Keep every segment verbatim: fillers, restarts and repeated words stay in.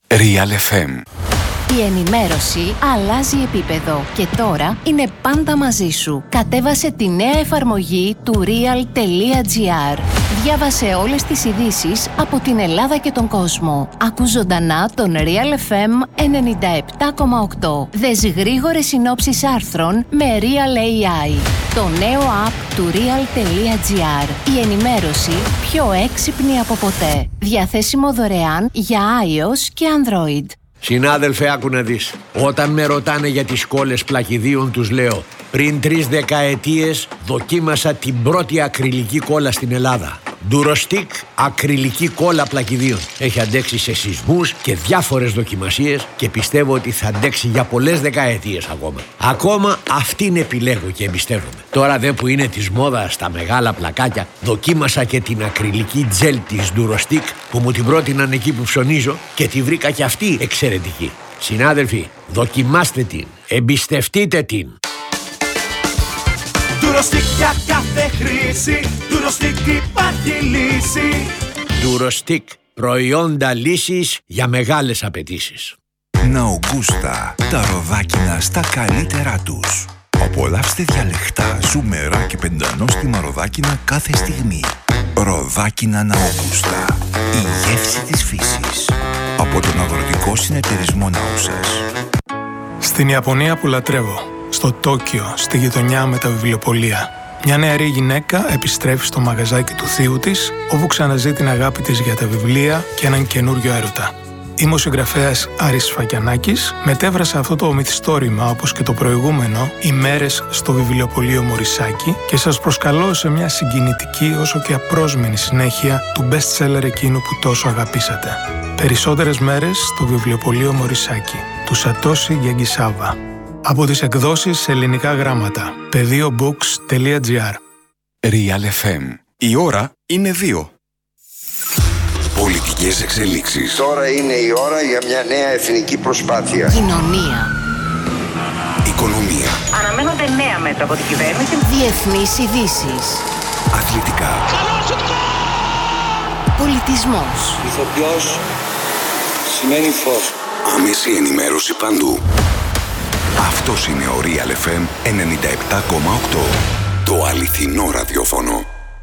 Real εφ εμ. Η ενημέρωση αλλάζει επίπεδο και τώρα είναι πάντα μαζί σου. Κατέβασε τη νέα εφαρμογή του real.gr. Διάβασε όλες τις ειδήσεις από την Ελλάδα και τον κόσμο. Ακού ζωντανά τον Real εφ εμ ενενήντα επτά κόμμα οκτώ. Δες γρήγορες συνόψεις άρθρων με Real έι άι. Το νέο app του real.gr. Η ενημέρωση πιο έξυπνη από ποτέ. Διαθέσιμο δωρεάν για iOS και Android. Συνάδελφε, άκου να δεις. Όταν με ρωτάνε για τις κόλλες πλακιδίων, τους λέω: πριν τρεις δεκαετίες δοκίμασα την πρώτη ακριλική κόλλα στην Ελλάδα. Durostic ακριλική κόλλα πλακιδίων. Έχει αντέξει σε σεισμούς και διάφορες δοκιμασίες και πιστεύω ότι θα αντέξει για πολλές δεκαετίες ακόμα. Ακόμα αυτήν επιλέγω και εμπιστεύομαι. Τώρα δε που είναι της μόδας στα μεγάλα πλακάκια, δοκίμασα και την ακριλική τζέλ της Durostic που μου την πρότειναν εκεί που ψωνίζω και τη βρήκα και αυτή εξαιρετική. Συνάδελφοι, δοκιμάστε την, εμπιστευτείτε την. Durostic για κάθε χρήση, Durostic υπάρχει λύση. Durostic, προϊόντα λύσης για μεγάλες απαιτήσεις. Ναουγκούστα, τα ροδάκινα στα καλύτερά τους. Απολαύστε διαλεχτά, ζουμερά και πεντανόστιμα ροδάκινα κάθε στιγμή. Ροδάκινα Ναουγκούστα, η γεύση της φύσης. Από τον Αγροτικό Συνεταιρισμό Νάουσας. Στην Ιαπωνία που λατρεύω, στο Τόκιο, στη γειτονιά με τα βιβλιοπωλεία, μια νεαρή γυναίκα επιστρέφει στο μαγαζάκι του θείου της, όπου ξαναζεί την αγάπη της για τα βιβλία και έναν καινούριο έρωτα. Είμαι ο συγγραφέας Άρης Σφακιανάκης, μετέφρασα αυτό το μυθιστόρημα όπως και το προηγούμενο «Ημέρες στο βιβλιοπωλείο Μωρισάκη» και σας προσκαλώ σε μια συγκινητική όσο και απρόσμενη συνέχεια του best seller εκείνου που τόσο αγαπήσατε. Περισσότερες μέρες στο βιβλιοπωλείο Μωρισάκη, του Σατόσι Γιαγκισάβα. Από τις εκδόσεις σε ελληνικά γράμματα. πεδίο books τελεία gr. Real εφ εμ. Η ώρα είναι δύο. Πολιτικές εξελίξεις. Τώρα είναι η ώρα για μια νέα εθνική προσπάθεια. Κοινωνία. Οικονομία. Αναμένονται νέα μέτρα από την κυβέρνηση. Διεθνείς ειδήσεις. Αθλητικά. Πολιτισμός. Ηθοποιός σημαίνει φως. Άμεση ενημέρωση παντού. Αυτός είναι ο Real εφ εμ ενενήντα επτά κόμμα οκτώ. Το αληθινό ραδιόφωνο.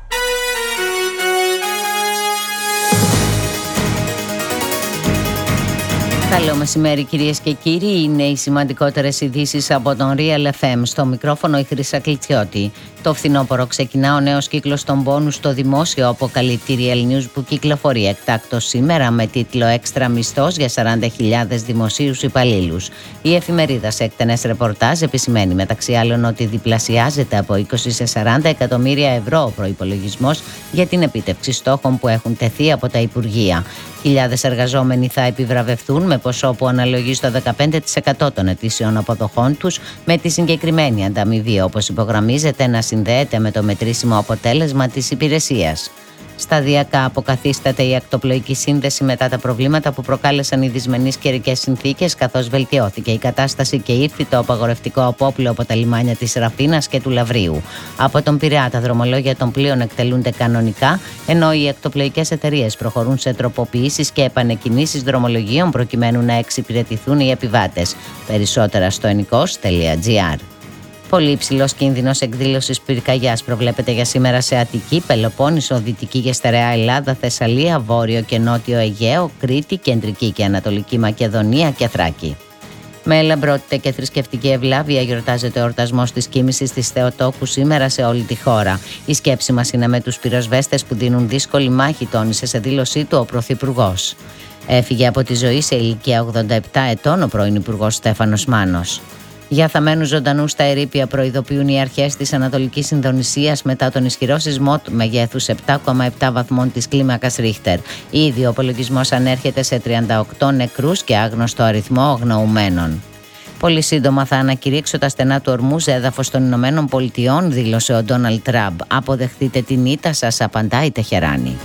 Καλό μεσημέρι κυρίες και κύριοι, είναι οι σημαντικότερες ειδήσεις από τον Real εφ εμ. Στο μικρόφωνο η Χρύσα Κλητσιώτη. Το φθινόπωρο ξεκινά ο νέος κύκλος των πόνους στο δημόσιο, αποκαλύπτει Real News που κυκλοφορεί εκτάκτως σήμερα με τίτλο «Έξτρα μισθός για σαράντα χιλιάδες δημοσίους υπαλλήλους». Η εφημερίδα σε εκτενές ρεπορτάζ επισημαίνει μεταξύ άλλων ότι διπλασιάζεται από είκοσι σε σαράντα εκατομμύρια ευρώ ο προϋπολογισμός για την επίτευξη στόχων που έχουν τεθεί από τα Υπουργεία. Χιλιάδες εργαζόμενοι θα επιβραβευτούν με ποσό που αναλογεί στο δεκαπέντε τοις εκατό των ετήσιων αποδοχών τους, με τη συγκεκριμένη ανταμοιβή, όπως υπογραμμίζεται, να συνδέεται με το μετρήσιμο αποτέλεσμα της υπηρεσίας. Σταδιακά αποκαθίσταται η ακτοπλοϊκή σύνδεση μετά τα προβλήματα που προκάλεσαν οι δυσμενείς καιρικές συνθήκες, καθώς βελτιώθηκε η κατάσταση και ήρθε το απαγορευτικό απόπλαιο από τα λιμάνια της Ραφίνας και του Λαβρίου. Από τον Πειραιά τα δρομολόγια των πλοίων εκτελούνται κανονικά, ενώ οι ακτοπλοϊκές εταιρείες προχωρούν σε τροποποιήσεις και επανεκκινήσεις δρομολογίων προκειμένου να εξυπηρετηθούν οι επιβάτες. Περισσότερα στο ενικός τελεία gr. Πολύ υψηλός κίνδυνος εκδήλωσης πυρκαγιάς προβλέπεται για σήμερα σε Αττική, Πελοπόννησο, Δυτική και Στερεά Ελλάδα, Θεσσαλία, Βόρειο και Νότιο Αιγαίο, Κρήτη, Κεντρική και Ανατολική Μακεδονία και Θράκη. Με λαμπρότητα και θρησκευτική ευλάβεια γιορτάζεται ο εορτασμός της κοίμησης της Θεοτόκου σήμερα σε όλη τη χώρα. Η σκέψη μας είναι με τους πυροσβέστες που δίνουν δύσκολη μάχη, τόνισε σε δήλωσή του ο Πρωθυπουργός. Έφυγε από τη ζωή σε ηλικία ογδόντα επτά ετών ο πρώην Υπουργός Στέφανος Μάνος. Για θαμένους ζωντανούς στα ερείπια προειδοποιούν οι αρχές της Ανατολικής Ινδονησίας μετά τον ισχυρό σεισμό του μεγέθους επτά κόμμα επτά βαθμών της κλίμακας Ρίχτερ. Ήδη ο απολογισμός ανέρχεται σε τριάντα οκτώ νεκρούς και άγνωστο αριθμό αγνοουμένων. Πολύ σύντομα θα ανακηρύξω τα στενά του ορμού έδαφος των Ηνωμένων Πολιτειών, δήλωσε ο Ντόναλντ Τραμπ. Αποδεχτείτε την ήττα σας, απαντά η Τεχεράνη.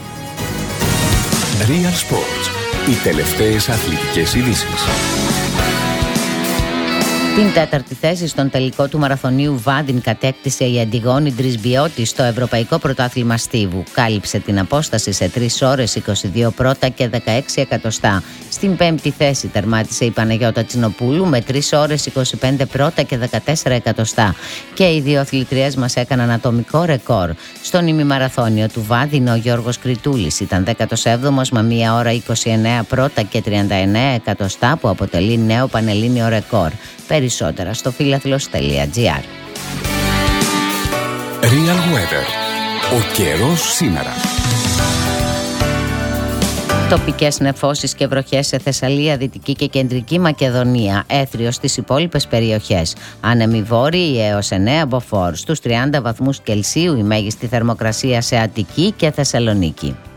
Real Sports. Οι τελευταίες αθλητικές ειδήσεις. Την τέταρτη θέση στον τελικό του μαραθωνίου Βάντιν κατέκτησε η Αντιγόνη Ντρισμπιώτη στο Ευρωπαϊκό Πρωτάθλημα Στίβου. Κάλυψε την απόσταση σε τρεις ώρες είκοσι δύο πρώτα και δεκαέξι εκατοστά. Στην πέμπτη θέση τερμάτισε η Παναγιώτα Τσινοπούλου με τρεις ώρες είκοσι πέντε πρώτα και δεκατέσσερα εκατοστά. Και οι δύο αθλητριές μας έκαναν ατομικό ρεκόρ. Στον ημιμαραθώνιο του Βάντιν ο Γιώργος Κριτούλης ήταν δέκατος έβδομος με μία ώρα είκοσι εννέα πρώτα και τριάντα εννέα εκατοστά, που αποτελεί νέο πανελλήνιο ρεκόρ. Περισσότερα στο φίλαθλος τελεία τζι άρ. Real Weather. Ο καιρός σήμερα. Τοπικές νεφώσεις και βροχές σε Θεσσαλία, Δυτική και Κεντρική Μακεδονία. Έθριο στις υπόλοιπες περιοχές. Άνεμοι βόρειοι έως εννέα μποφόρ. Στους τριάντα βαθμούς Κελσίου η μέγιστη θερμοκρασία σε Αττική και Θεσσαλονίκη.